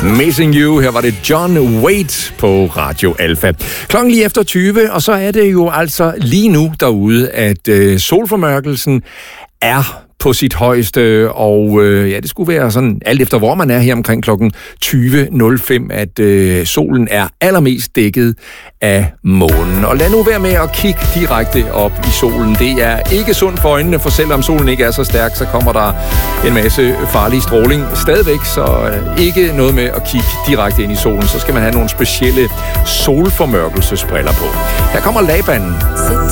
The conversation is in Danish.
Missing You. Her var det John Waite på Radio Alfa. Klokken lige efter 20, og så er det jo altså lige nu derude, at solformørkelsen er på sit højeste, og det skulle være sådan, alt efter hvor man er her omkring klokken 20.05, at solen er allermest dækket af månen. Og lad nu være med at kigge direkte op i solen. Det er ikke sundt for øjnene, for selvom solen ikke er så stærk, så kommer der en masse farlig stråling stadigvæk, så ikke noget med at kigge direkte ind i solen. Så skal man have nogle specielle solformørkelsesbriller på. Her kommer Laban.